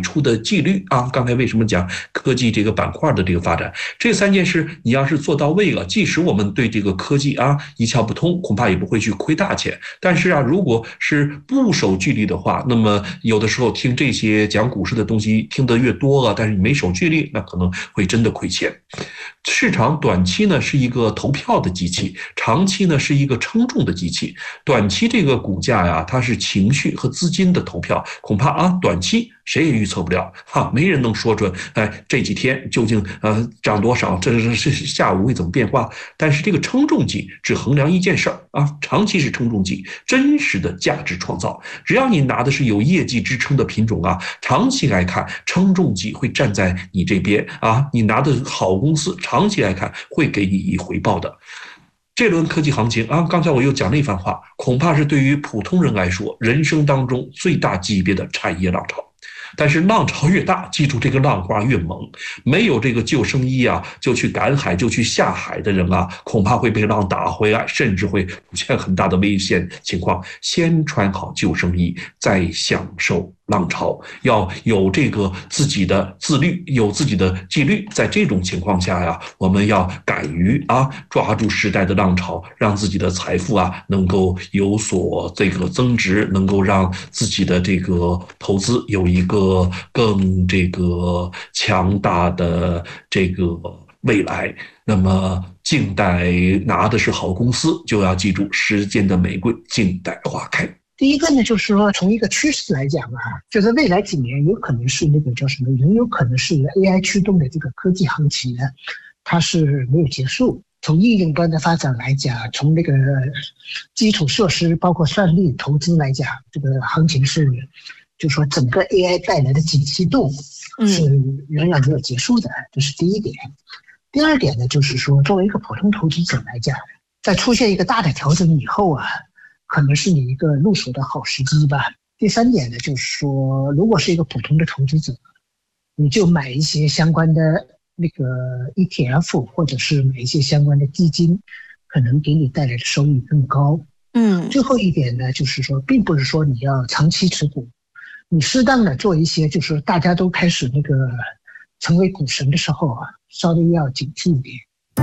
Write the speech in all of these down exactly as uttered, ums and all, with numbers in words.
出的纪律啊。刚才为什么讲科技这个板块的这个发展？这三件事你要是做到位了，即使我们对这个科技啊一窍不通，恐怕也不会去亏大钱。但是啊，如果是不守纪律的话，那么有的时候听这些讲股市的东西听得越多了，但是你没守纪律，那可能会真的亏钱。市场短期呢是一个投票的机器，长期呢是一个称重的机器。短期这个股价呀，它是情绪和资金的投票，恐怕啊短期谁也预测不了哈，没人能说准哎这几天究竟呃涨多少，这是下午会怎么变化。但是这个称重机只衡量一件事儿啊，长期是称重机，真实的价值创造。只要你拿的是有业绩支撑的品种啊，长期来看称重机会站在你这边啊，你拿的好公司，长期来看会给你以回报的。这轮科技行情啊，刚才我又讲了一番话，恐怕是对于普通人来说，人生当中最大级别的产业浪潮。但是浪潮越大，记住这个浪花越猛，没有这个救生衣啊，就去赶海就去下海的人啊，恐怕会被浪打回来，甚至会出现很大的危险情况。先穿好救生衣，再享受浪潮，要有这个自己的自律，有自己的纪律。在这种情况下呀，我们要敢于啊抓住时代的浪潮，让自己的财富啊能够有所这个增值，能够让自己的这个投资有一个更这个强大的这个未来。那么静待拿的是好公司，就要记住时间的玫瑰静待花开。 第一个呢，就是说从一个趋势来讲啊，就是未来几年有可能是那个叫什么，仍有可能是 A I 驱动的这个科技行情呢，它是没有结束。从应用端的发展来讲，从那个基础设施包括算力投资来讲，这个行情是就是说整个 A I 带来的景气度是远远没有结束的，这是第一点。第二点呢，就是说作为一个普通投资者来讲，在出现一个大的调整以后啊，可能是你一个入手的好时机吧。第三点呢，就是说如果是一个普通的投资者，你就买一些相关的那个 E T F 或者是买一些相关的基金，可能给你带来的收益更高。 嗯， 最后一点呢，就是说并不是说你要长期持股，你适当的做一些，就是大家都开始那个成为股神的时候啊，稍微要警惕一点。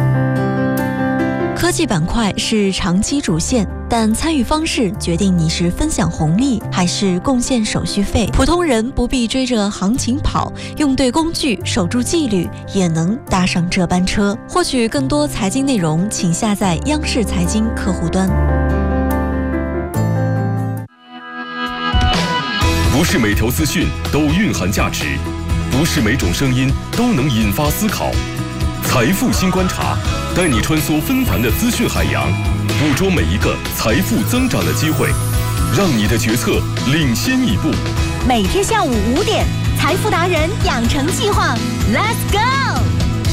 科技板块是长期主线，但参与方式决定你是分享红利还是贡献手续费。普通人不必追着行情跑，用对工具，守住纪律，也能搭上这班车。获取更多财经内容，请下载央视财经客户端。 不是每条资讯都蕴含价值，不是每种声音都能引发思考。财富新观察，带你穿梭纷繁的资讯海洋，捕捉每一个财富增长的机会，让你的决策领先一步。 每天下午五点，财富达人养成计划 ，Let's go！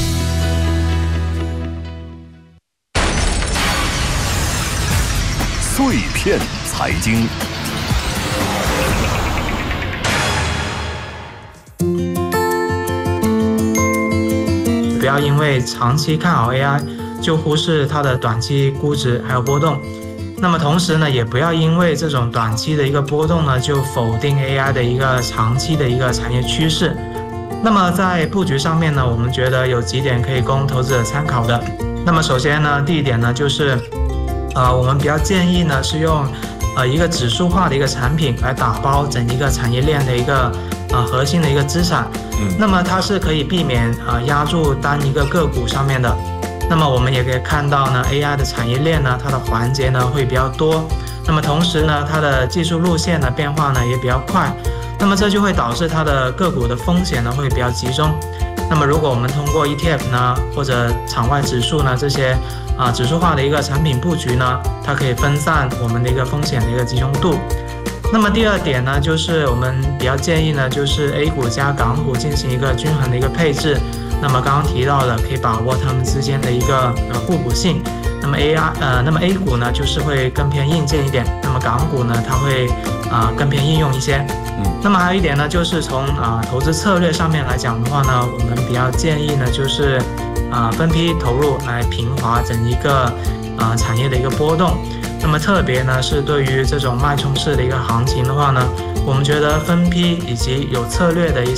碎片财经。 不要因为长期看好 A I 就忽视它的短期估值还有波动。那么同时呢，也不要因为这种短期的一个波动呢，就否定 A I 的一个长期的一个产业趋势。那么在布局上面呢，我们觉得有几点可以供投资者参考的。那么首先呢，第一点呢，就是呃，我们比较建议呢是用呃一个指数化的一个产品来打包整一个产业链的一个呃核心的一个资产。嗯，那么它是可以避免呃压住单一个个股上面的。那么我们也可以看到呢 ，A I 的产业链呢，它的环节呢会比较多。那么同时呢，它的技术路线的变化呢也比较快。那么这就会导致它的个股的风险呢会比较集中。那么如果我们通过 E T F 呢或者场外指数呢这些啊、呃、指数化的一个产品布局呢，它可以分散我们的一个风险的一个集中度。那么第二点呢，就是我们比较建议呢，就是 A 股加港股进行一个均衡的一个配置。那么刚刚提到的，可以把握它们之间的一个呃互补性。那么 A I 呃，那么 A 股呢，就是会更偏硬件一点；那么港股呢，它会啊、呃、更偏应用一些。嗯。那么还有一点呢，就是从啊、呃、投资策略上面来讲的话呢，我们比较建议呢，就是啊、呃、分批投入来平滑整一个啊、呃、产业的一个波动。那么特别呢是对于这种脉冲式的一个行情的话呢，我们觉得分批以及有策略的一些